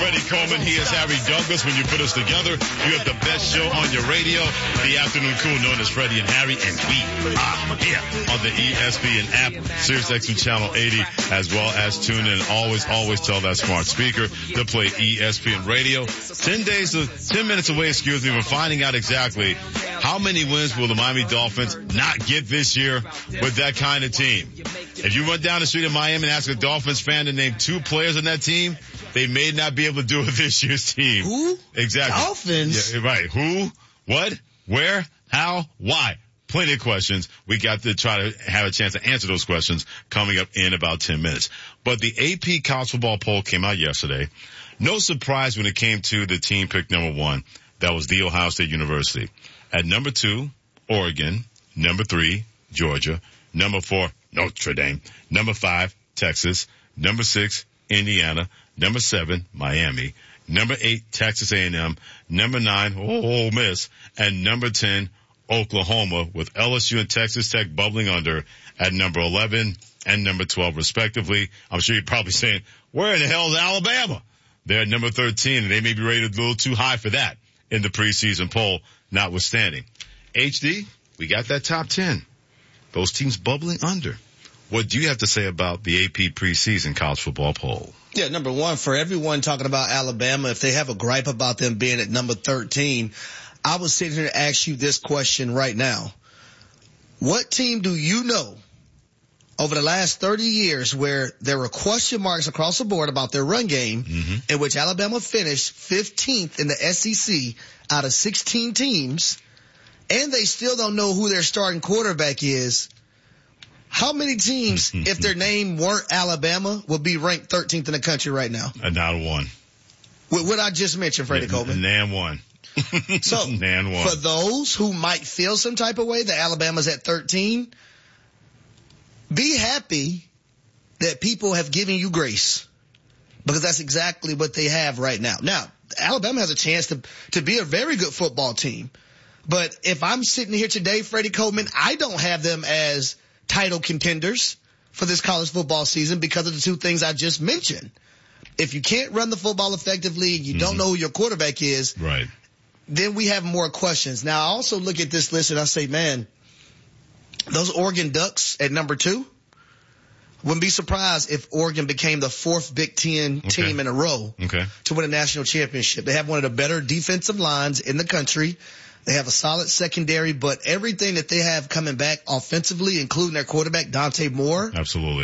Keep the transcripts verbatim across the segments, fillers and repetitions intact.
Freddie Coleman. He is Harry Douglas. When you put us together, you have the best show on your radio, the afternoon crew known as Freddie and Harry, and we are here on the E S P N app, Sirius X M Channel eighty, as well as tune in. Always, always tell that smart speaker to play E S P N radio. Ten days, ten minutes away, excuse me, from finding out exactly how many wins will the Miami Dolphins not get this year with that kind of team. If you run down the street in Miami and ask a Dolphins fan to name two players on that team, they may not be able to do it this year's team. Who? Exactly. Dolphins? Yeah, right. Who? What? Where? How? Why? Plenty of questions. We got to try to have a chance to answer those questions coming up in about ten minutes. But the A P College Football Poll came out yesterday. No surprise when it came to the team pick number one. That was The Ohio State University. At number two, Oregon. Number three, Georgia. Number four, Notre Dame. Number five, Texas. Number six, Indiana. Number seven, Miami. Number eight, Texas A and M. Number nine, Ole Miss. And number ten, Oklahoma, with L S U and Texas Tech bubbling under at number eleven and number twelve, respectively. I'm sure you're probably saying, where in the hell is Alabama? They're at number thirteen, and they may be rated a little too high for that in the preseason poll, notwithstanding. H D, we got that top ten. Those teams bubbling under. What do you have to say about the A P preseason college football poll? Yeah, number one, for everyone talking about Alabama, if they have a gripe about them being at number thirteen, I was sitting here to ask you this question right now. What team do you know over the last thirty years where there were question marks across the board about their run game, mm-hmm. in which Alabama finished fifteenth in the S E C out of sixteen teams, and they still don't know who their starting quarterback is? How many teams, if their name weren't Alabama, would be ranked thirteenth in the country right now? Uh, not one. What, what I just mentioned, Freddie N- Coleman. Nan one. So, Nan one. For those who might feel some type of way that Alabama's at thirteen, be happy that people have given you grace, because that's exactly what they have right now. Now, Alabama has a chance to, to be a very good football team. But if I'm sitting here today, Freddie Coleman, I don't have them as title contenders for this college football season because of the two things I just mentioned. If you can't run the football effectively and you mm-hmm. don't know who your quarterback is, right, then we have more questions. Now, I also look at this list and I say, man, those Oregon Ducks at number two, wouldn't be surprised if Oregon became the fourth Big Ten okay. team in a row okay. to win a national championship. They have one of the better defensive lines in the country. They have a solid secondary, but everything that they have coming back offensively, including their quarterback, Dante Moore. Absolutely.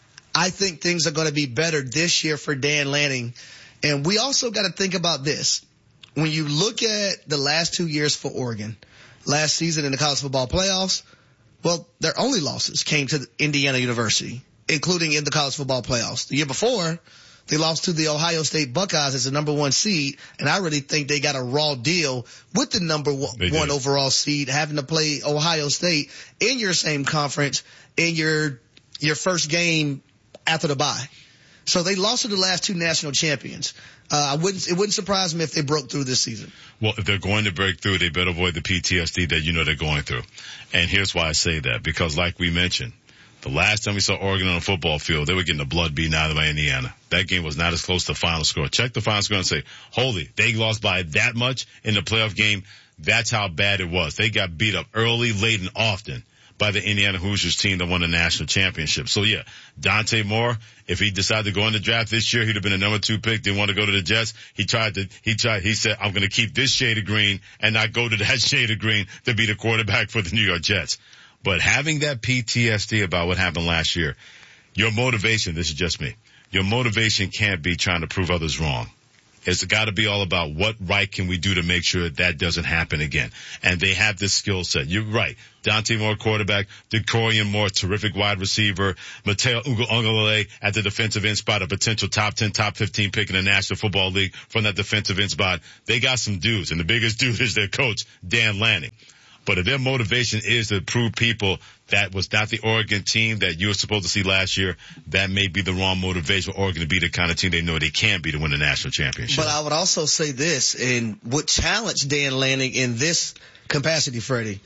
I think things are going to be better this year for Dan Lanning. And we also got to think about this. When you look at the last two years for Oregon, last season in the college football playoffs, well, their only losses came to Indiana University, including in the college football playoffs. The year before, they lost to the Ohio State Buckeyes as the number one seed, and I really think they got a raw deal with the number one, one overall seed, having to play Ohio State in your same conference in your your first game after the bye. So they lost to the last two national champions. Uh, I wouldn't, it wouldn't surprise me if they broke through this season. Well, if they're going to break through, they better avoid the P T S D that you know they're going through. And here's why I say that, because like we mentioned, the last time we saw Oregon on a football field, they were getting the blood beaten out of them by Indiana. That game was not as close to the final score. Check the final score and say, holy, they lost by that much in the playoff game. That's how bad it was. They got beat up early, late, and often by the Indiana Hoosiers team that won the national championship. So yeah, Dante Moore, if he decided to go in the draft this year, he'd have been a number two pick, didn't want to go to the Jets. He tried to, he tried, he said, I'm going to keep this shade of green and not go to that shade of green to be the quarterback for the New York Jets. But having that P T S D about what happened last year, your motivation, this is just me, your motivation can't be trying to prove others wrong. It's got to be all about what right can we do to make sure that, that doesn't happen again. And they have this skill set. You're right. Dante Moore, quarterback. DeCorian Moore, terrific wide receiver. Mateo Ugalele at the defensive end spot, a potential top ten, top fifteen pick in the National Football League from that defensive end spot. They got some dudes, and the biggest dude is their coach, Dan Lanning. But if their motivation is to prove people that was not the Oregon team that you were supposed to see last year, that may be the wrong motivation for Oregon to be the kind of team they know they can be to win the national championship. But I would also say this, and would challenge Dan Lanning in this capacity, Freddie.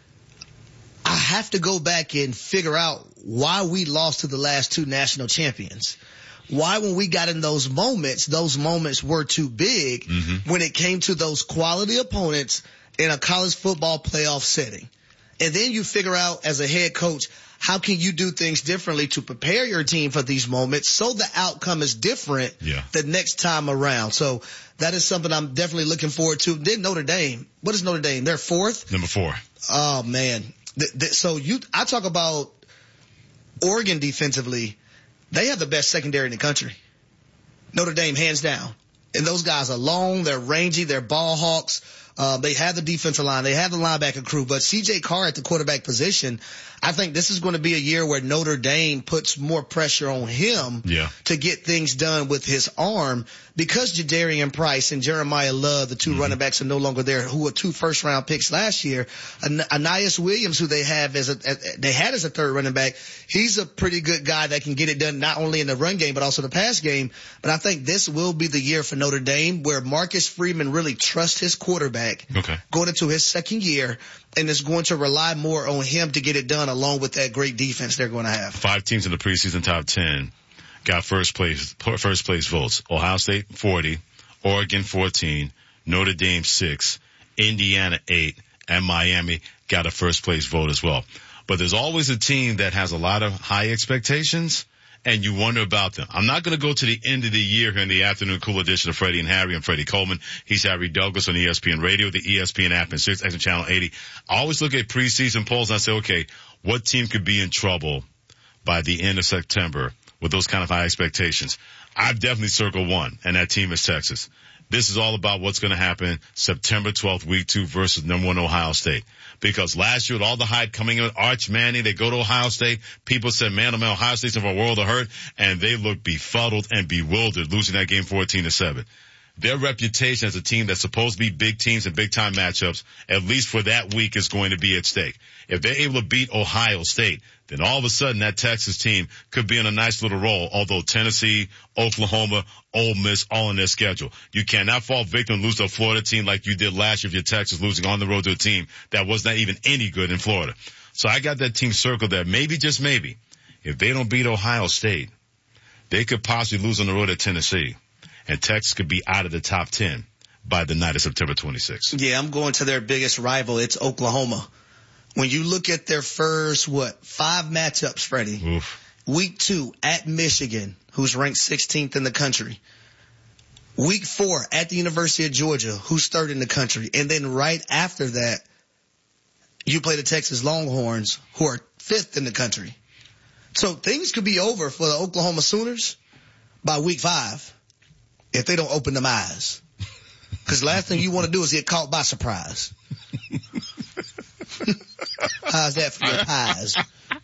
I have to go back and figure out why we lost to the last two national champions. why when we got in those moments, those moments were too big mm-hmm. when it came to those quality opponents in a college football playoff setting. And then you figure out as a head coach, how can you do things differently to prepare your team for these moments so the outcome is different yeah. the next time around? So that is something I'm definitely looking forward to. Then Notre Dame. What is Notre Dame? They're fourth? Number four. Oh, man. Th- th- so you, I talk about Oregon defensively. They have the best secondary in the country. Notre Dame, hands down. And those guys are long, they're rangy, they're ball hawks. Uh, they have the defensive line. They have the linebacker crew. But C J Carr at the quarterback position, I think this is going to be a year where Notre Dame puts more pressure on him yeah. to get things done with his arm because Jadarian Price and Jeremiah Love, the two mm-hmm. running backs, are no longer there, who were two first-round picks last year. An- Anais Williams, who they have as a, as, they had as a third running back, he's a pretty good guy that can get it done not only in the run game but also the pass game. But I think this will be the year for Notre Dame where Marcus Freeman really trusts his quarterback okay. going into his second year and is going to rely more on him to get it done along with that great defense they're going to have. Five teams in the preseason top ten got first place, first place votes. Ohio State, forty, Oregon, fourteen, Notre Dame, six, Indiana, eight, and Miami got a first place vote as well. But there's always a team that has a lot of high expectations, and you wonder about them. I'm not going to go to the end of the year here in the afternoon cool edition of Freddie and Harry. I'm Freddie Coleman. He's Harry Douglas on E S P N Radio, the E S P N app, and Sirius X M Channel eighty. I always look at preseason polls and I say, okay, what team could be in trouble by the end of September with those kind of high expectations? I've definitely circled one, and that team is Texas. This is all about what's going to happen September twelfth, week two versus number one Ohio State. Because last year with all the hype coming in with Arch Manning, they go to Ohio State. People said, man, oh man, Ohio State's in for a world of hurt. And they look befuddled and bewildered, losing that game fourteen to seven. Their reputation as a team that's supposed to be big teams and big time matchups, at least for that week, is going to be at stake. If they're able to beat Ohio State, then all of a sudden that Texas team could be in a nice little roll, although Tennessee, Oklahoma, Ole Miss, all in their schedule. You cannot fall victim and lose to a Florida team like you did last year if you're Texas, losing on the road to a team that was not even any good in Florida. So I got that team circled there. Maybe, just maybe, if they don't beat Ohio State, they could possibly lose on the road at Tennessee. And Texas could be out of the top ten by the night of September twenty-sixth. Yeah, I'm going to their biggest rival. It's Oklahoma. When you look at their first, what, five matchups, Freddie. Oof. Week two at Michigan, who's ranked sixteenth in the country. Week four at the University of Georgia, who's third in the country. And then right after that, you play the Texas Longhorns, who are fifth in the country. So things could be over for the Oklahoma Sooners by week five if they don't open them eyes. Because last thing you want to do is get caught by surprise. How's that for your eyes?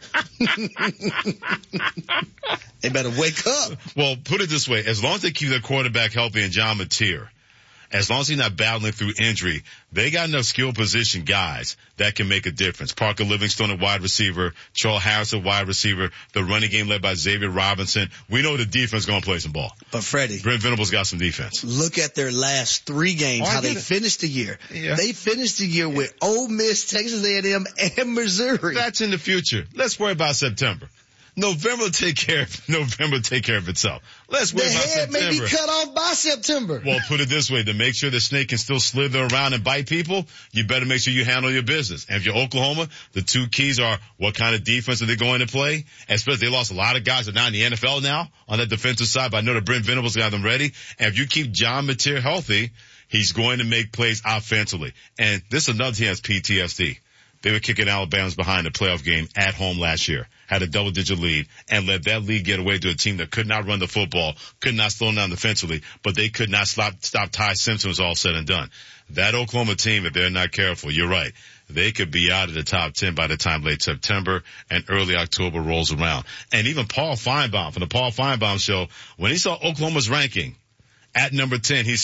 They better wake up. Well, put it this way. As long as they keep their quarterback healthy and John Mateer, as long as he's not battling through injury, they got enough skill position guys that can make a difference. Parker Livingstone at wide receiver, Charles Harris at wide receiver, the running game led by Xavier Robinson. We know the defense is going to play some ball. But Freddie, Brent Venables got some defense. Look at their last three games, oh, how they it. finished the year. Yeah. They finished the year with Ole Miss, Texas A and M, and Missouri. That's in the future. Let's worry about September. November will take care of November will take care of itself. Let's worry the about head September. may be cut off by September. Well, put it this way, to make sure the snake can still slither around and bite people, you better make sure you handle your business. And if you're Oklahoma, the two keys are what kind of defense are they going to play? Especially they lost a lot of guys that are now in the N F L now on that defensive side, but I know that Brent Venables got them ready. And if you keep John Mateer healthy, he's going to make plays offensively. And this is another team has P T S D. They were kicking Alabama's behind the playoff game at home last year, had a double-digit lead, and let that lead get away to a team that could not run the football, could not slow them down defensively, but they could not stop, stop Ty Simpson was all said and done. That Oklahoma team, if they're not careful, you're right, they could be out of the top ten by the time late September and early October rolls around. And even Paul Feinbaum from the Paul Feinbaum Show, when he saw Oklahoma's ranking at number ten, he said,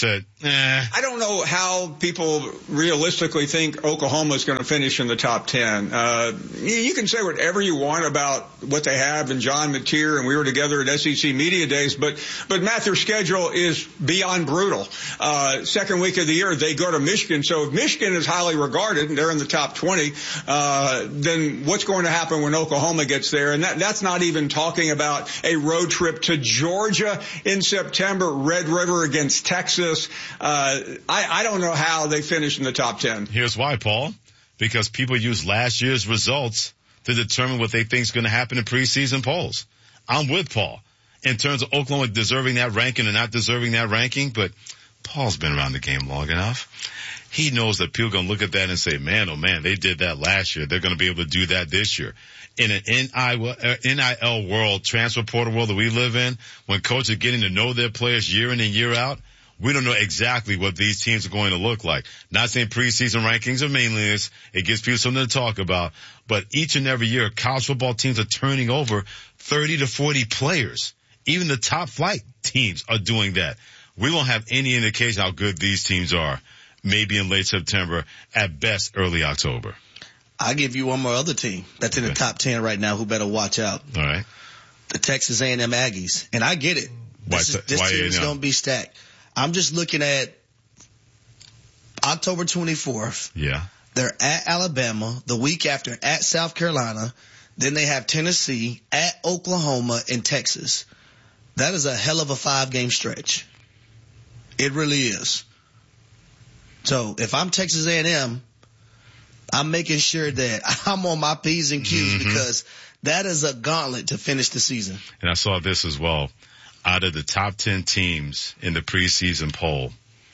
Eh. I don't know how people realistically think Oklahoma is going to finish in the top ten. Uh, you can say whatever you want about what they have and John Mateer, and we were together at S E C Media Days, but, but Matt, their schedule is beyond brutal. Uh, second week of the year, they go to Michigan. So if Michigan is highly regarded and they're in the top twenty, uh, then what's going to happen when Oklahoma gets there? And that, that's not even talking about a road trip to Georgia in September, Red River against Texas. Uh, I, I don't know how they finish in the top ten. Here's why, Paul. Because people use last year's results to determine what they think is going to happen in preseason polls. I'm with Paul in terms of Oklahoma deserving that ranking or not deserving that ranking, but Paul's been around the game long enough. He knows that people are going to look at that and say, man, oh man, they did that last year. They're going to be able to do that this year. In an N I L world, transfer portal world that we live in, when coaches are getting to know their players year in and year out, we don't know exactly what these teams are going to look like. Not saying preseason rankings are meaningless. It gives people something to talk about. But each and every year, college football teams are turning over thirty to forty players. Even the top flight teams are doing that. We won't have any indication how good these teams are. Maybe in late September, at best early October. I'll give you one more other team that's in the top ten right now who better watch out. All right. The Texas A and M Aggies. And I get it. Why, this is, this why team is going to be stacked. I'm just looking at October twenty-fourth. Yeah. They're at Alabama. The week after at South Carolina. Then they have Tennessee, at Oklahoma, and Texas. That is a hell of a five-game stretch. It really is. So if I'm Texas A and M, I'm making sure that I'm on my P's and Q's mm-hmm. because that is a gauntlet to finish the season. And I saw this as well. Out of the top ten teams in the preseason poll,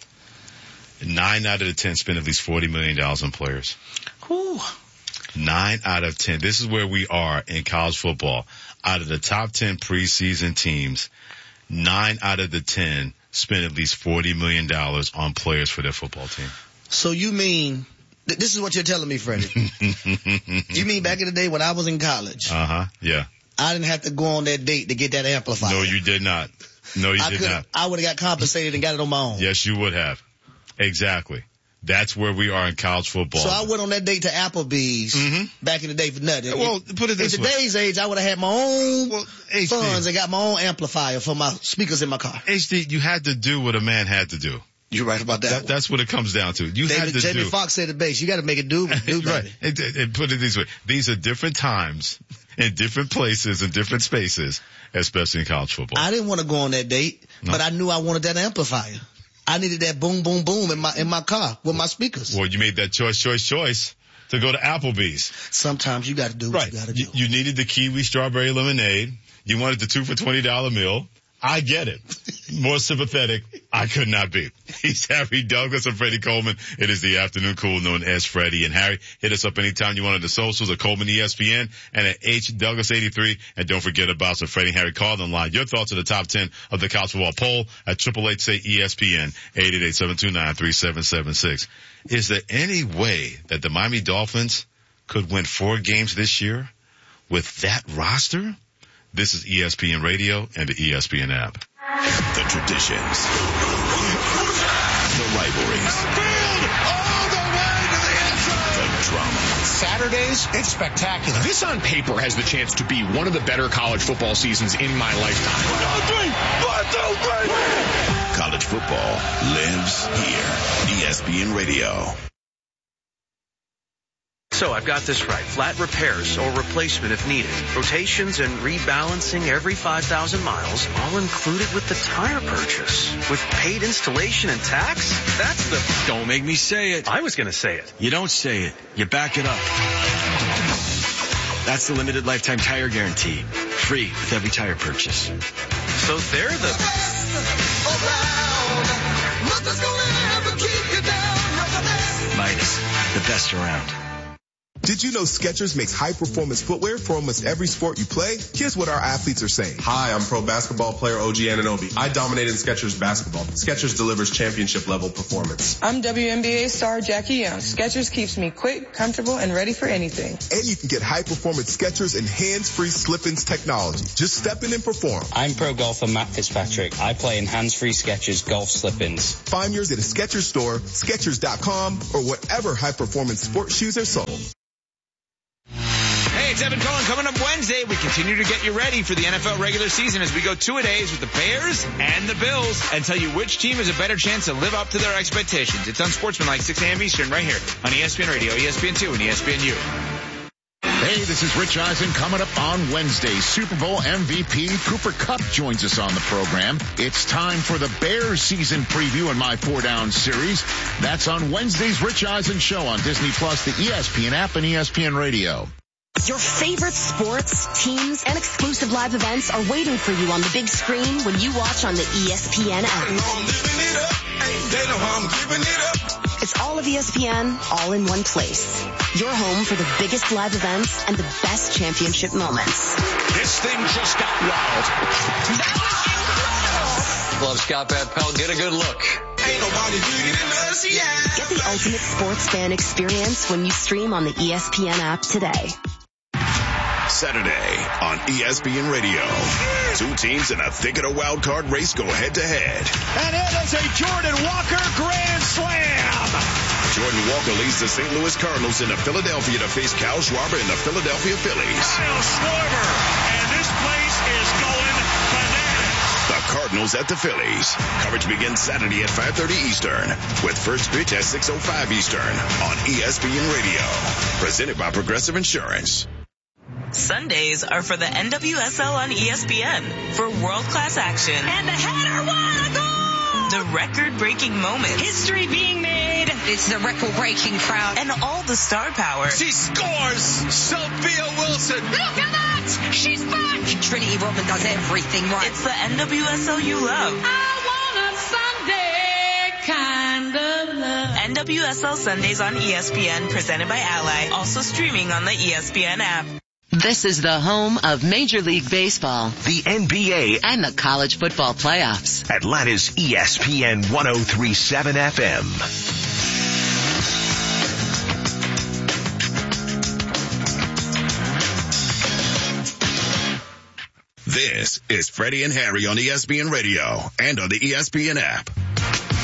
nine out of the ten spend at least forty million dollars on players. Whew. Nine out of ten. This is where we are in college football. Out of the top ten preseason teams, nine out of the ten spend at least forty million dollars on players for their football team. So you mean, this is what you're telling me, Freddie. You mean back in the day when I was in college? Uh-huh, yeah. I didn't have to go on that date to get that amplifier. No, you did not. No, you I did not. I would have got compensated and got it on my own. Yes, you would have. Exactly. That's where we are in college football. So I went on that date to Applebee's mm-hmm. back in the day for nothing. Well, put it this way. In today's way. age, I would have had my own well, funds and got my own amplifier for my speakers in my car. H D, you had to do what a man had to do. You're right about that. that that's what it comes down to. You David, had to Jamie do. Foxx said it best. You got to make it do, do right. And, and put it this way. These are different times in different places and different spaces, especially in college football. I didn't want to go on that date, no. but I knew I wanted that amplifier. I needed that boom, boom, boom in my in my car with my speakers. Well, you made that choice, choice, choice to go to Applebee's. Sometimes you got to do what right. you got to do. You, you needed the kiwi strawberry lemonade. You wanted the two for twenty dollar meal. I get it. More sympathetic, I could not be. He's Harry Douglas and Freddie Coleman. It is the afternoon cool known as Freddie and Harry. Hit us up anytime you want on the socials at Coleman E S P N and at H Douglas eighty-three. And don't forget about some Freddie and Harry call line. Your thoughts on the top ten of the college football poll at triple eight say E S P N eight eight eight, seven two nine, three seven seven six. Is there any way that the Miami Dolphins could win four games this year with that roster? This is E S P N Radio and the E S P N app. The traditions. The rivalries. All the way to the end zone. The drama. Saturdays, it's spectacular. This on paper has the chance to be one of the better college football seasons in my lifetime. One, two, three. One, two, three. College football lives here. E S P N Radio. So I've got this right. Flat repairs or replacement if needed. Rotations and rebalancing every five thousand miles, all included with the tire purchase. With paid installation and tax? That's the... Don't make me say it. I was going to say it. You don't say it. You back it up. That's the limited lifetime tire guarantee. Free with every tire purchase. So they're the... Midas, the best around. Did you know Skechers makes high-performance footwear for almost every sport you play? Here's what our athletes are saying. Hi, I'm pro basketball player O G Anunoby. I dominated Skechers basketball. Skechers delivers championship-level performance. I'm W N B A star Jackie Young. Skechers keeps me quick, comfortable, and ready for anything. And you can get high-performance Skechers and hands-free slip-ins technology. Just step in and perform. I'm pro golfer Matt Fitzpatrick. I play in hands-free Skechers golf slip-ins. Find yours at a Skechers store, Skechers dot com, or whatever high-performance sports shoes are sold. Hey, it's Evan Cohen. Coming up Wednesday, we continue to get you ready for the N F L regular season as we go two-a-days with the Bears and the Bills and tell you which team has a better chance to live up to their expectations. It's Unsportsmanlike, six a.m. Eastern, right here on E S P N Radio, E S P N two, and E S P N U. Hey, this is Rich Eisen. Coming up on Wednesday, Super Bowl M V P Cooper Kupp joins us on the program. It's time for the Bears season preview in my Four Down series. That's on Wednesday's Rich Eisen Show on Disney Plus, the E S P N app, and E S P N Radio. Your favorite sports, teams, and exclusive live events are waiting for you on the big screen when you watch on the E S P N app. It's all of E S P N, all in one place. Your home for the biggest live events and the best championship moments. This thing just got wild. That was incredible. Love Scott Van Pelt. Get a good look. Ain't nobody bigger than us, yeah. Get the ultimate sports fan experience when you stream on the E S P N app today. Saturday on E S P N Radio. Two teams in a thick of a wild card race go head to head. And it is a Jordan Walker grand slam. Jordan Walker leads the Saint Louis Cardinals into Philadelphia to face Kyle Schwarber and the Philadelphia Phillies. Kyle Schwarber, and this place is going bananas. The Cardinals at the Phillies. Coverage begins Saturday at five thirty Eastern with first pitch at six oh five Eastern on E S P N Radio. Presented by Progressive Insurance. Sundays are for the N W S L on E S P N for world-class action. And the header, what a goal! The record-breaking moments. History being made. It's the record-breaking crowd. And all the star power. She scores! Sophia Wilson! Look at that! She's back! Trinity Rodman does everything right. It's the N W S L you love. I want a Sunday kind of love. N W S L Sundays on E S P N, presented by Ally. Also streaming on the E S P N app. This is the home of Major League Baseball, the N B A, and the college football playoffs. Atlanta's E S P N one oh three point seven F M. This is Freddie and Harry on E S P N Radio and on the E S P N app.